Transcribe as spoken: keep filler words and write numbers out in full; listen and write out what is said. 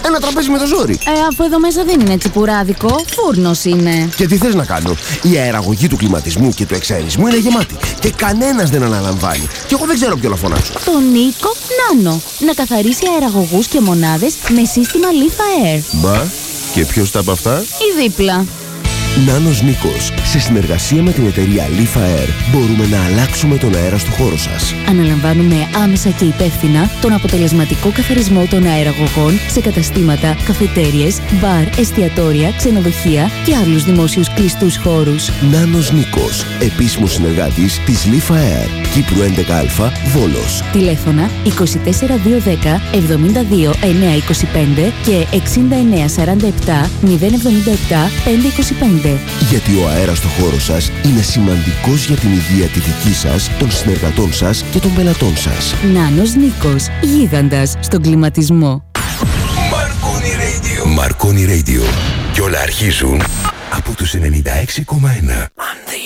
Ένα τραπέζι με το ζόρι. Ε, αφού εδώ μέσα δεν είναι τσιπουράδικο, φούρνος είναι. Και τι θες να κάνω? Η αεραγωγή του κλιματισμού και του εξαερισμού είναι γεμάτη. Και κανένας δεν αναλαμβάνει. Και εγώ δεν ξέρω ποιο να φωνάξω. Το Νίκο Νάνο. Να καθαρίσει αεραγωγούς και μονάδες με σύστημα Leaf Air. Μπα, και ποιος τα από αυτά? Η δίπλα. Νάνος Νίκος. Σε συνεργασία με την εταιρεία Leaf Air μπορούμε να αλλάξουμε τον αέρα στο χώρο σας. Αναλαμβάνουμε άμεσα και υπεύθυνα τον αποτελεσματικό καθαρισμό των αεραγωγών σε καταστήματα, καφετέριες, μπαρ, εστιατόρια, ξενοδοχεία και άλλους δημόσιους κλειστούς χώρους. Νάνος Νίκος. Επίσημος συνεργάτης της Leaf Air. Κύπρου έντεκα Α, Βόλος. Τηλέφωνα είκοσι τέσσερα δύο δέκα εβδομήντα δύο εννιακόσια είκοσι πέντε και εξήντα εννέα σαράντα επτά μηδέν εβδομήντα επτά πεντακόσια είκοσι πέντε. Γιατί ο αέρας στο χώρο σας είναι σημαντικός για την υγεία τη δική σας, των συνεργατών σας και των πελατών σας. Νάνος Νίκος, γίγαντας στον κλιματισμό. Marconi Radio. Marconi Radio. Και όλα αρχίζουν από τους ενενήντα έξι κόμμα ένα.